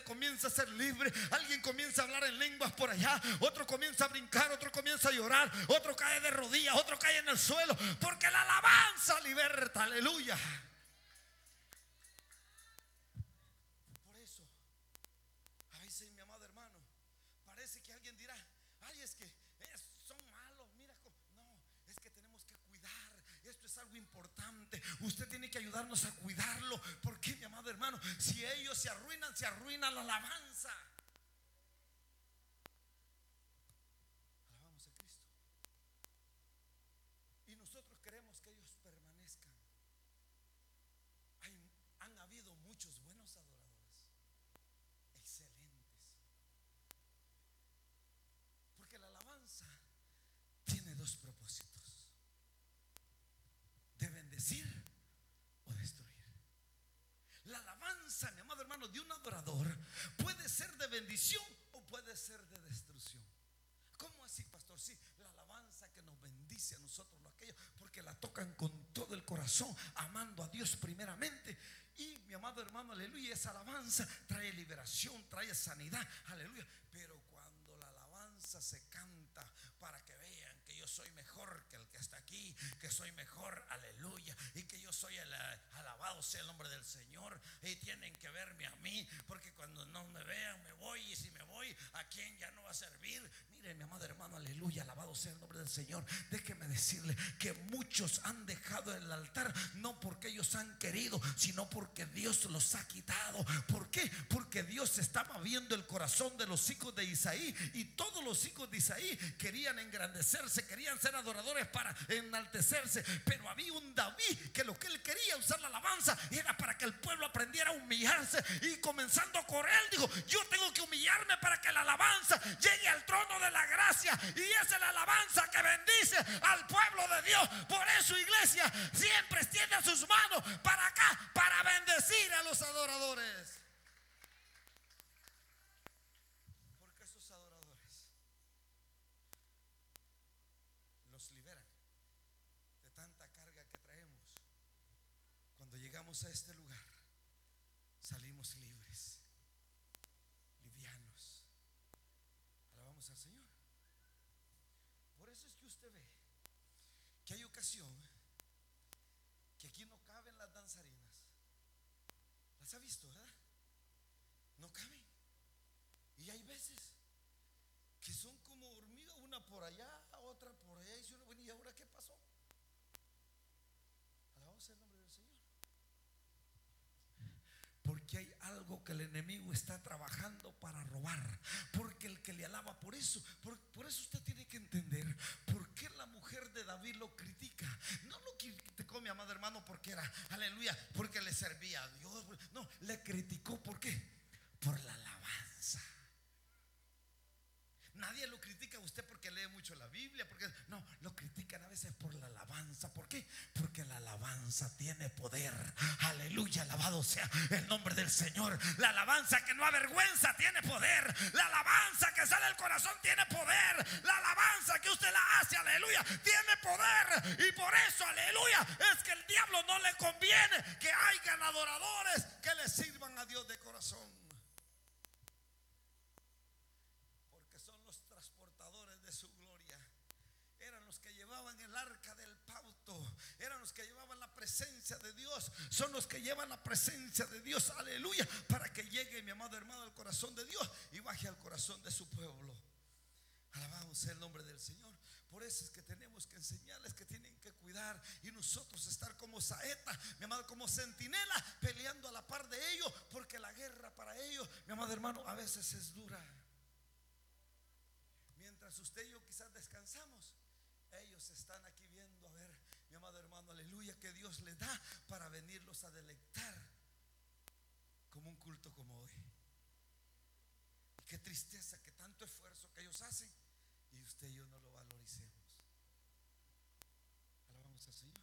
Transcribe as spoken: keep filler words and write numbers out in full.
le comienza a ser libre. Alguien comienza a hablar en lenguas por allá, otro comienza a brincar, otro comienza a llorar, otro cae de rodillas, otro cae en el suelo, porque la alabanza liberta. Aleluya. Por eso a veces, mi amado hermano, parece que alguien dirá: ay, es que es, son malos, mira cómo. No, es que tenemos que cuidar. Esto es algo importante. Usted tiene que ayudarnos a cuidarlo. Porque, mi amado hermano, si ellos se arruinan, se arruina la alabanza. Alabamos a Cristo. Y nosotros queremos que ellos permanezcan. Hay, han habido muchos buenos adoradores, excelentes. Porque la alabanza tiene dos propósitos: de bendecir o destruir. La alabanza, mi amado hermano, de un adorador puede ser de bendición o puede ser de destrucción. ¿Cómo así, pastor? Sí, la alabanza que nos bendice a nosotros, lo aquello, porque la tocan con todo el corazón, amando a Dios primeramente. Y, mi amado hermano, aleluya, esa alabanza trae liberación, trae sanidad, aleluya. Pero cuando la alabanza se canta para que vean que yo soy mejor que el que está aquí, que soy mejor, aleluya, y que yo soy el alabado sea el nombre del Señor, y tienen que verme a mí, porque cuando no me vean me voy, y si me voy, ¿a quién ya no va a servir? Mire, mi amado hermano, aleluya, alabado sea el nombre del Señor. Déjeme decirle que muchos han dejado el altar no porque ellos han querido, sino porque Dios los ha quitado. ¿Por qué? Porque Dios estaba viendo el corazón de los hijos de Isaí, y todos los hijos de Isaí querían engrandecerse, querían ser adoradores para enaltecerse. Pero había un David que lo que él quería usar la alabanza era para que el pueblo aprendiera a humillarse, y comenzando a correr dijo: yo tengo que humillarme para que la alabanza llegue al trono de la gracia, y esa es la alabanza que bendice al pueblo de Dios. Por eso, iglesia, siempre extiende sus manos para acá, para bendecir a los adoradores, porque esos adoradores los liberan de tanta carga que traemos. Cuando llegamos a este lugar, salimos libres, livianos. Alabamos al Señor. Por eso es que usted ve que hay ocasión que aquí no caben las danzarinas. Las ha visto, ¿verdad? No caben. Y hay veces que son como hormigas, una por allá, otra por allá. Y dice uno: bueno, ¿y ahora qué pasó? Alabamos el nombre del Señor. Porque hay algo que el enemigo está trabajando para robar. Porque el que le alaba, por eso, por, por eso usted tiene que entender por qué la mujer de David lo critica. No lo criticó, mi amado hermano, porque era, aleluya, porque le servía a Dios. No, le criticó, ¿por qué? Por la alabanza. Nadie lo critica a usted porque lee mucho la Biblia, porque no, lo critican a veces por la alabanza. ¿Por qué? Porque la alabanza tiene poder. Aleluya, alabado sea el nombre del Señor. La alabanza que no avergüenza tiene poder. La alabanza que sale del corazón tiene poder. La alabanza que usted la hace, aleluya, tiene poder. Y por eso, aleluya, es que el diablo no le conviene que hayan adoradores que le sirvan a Dios de corazón. El arca del pacto, eran los que llevaban la presencia de Dios, son los que llevan la presencia de Dios, aleluya, para que llegue, mi amado hermano, al corazón de Dios y baje al corazón de su pueblo. Alabamos el nombre del Señor. Por eso es que tenemos que enseñarles que tienen que cuidar, y nosotros estar como saeta, mi amado, como centinela, peleando a la par de ellos, porque la guerra para ellos, mi amado hermano, a veces es dura. Mientras usted y yo quizás descansamos, ellos están aquí viendo, a ver, mi amado hermano, aleluya, que Dios les da para venirlos a deleitar como un culto como hoy. Y qué tristeza que tanto esfuerzo que ellos hacen y usted y yo no lo valoricemos. Alabamos al Señor.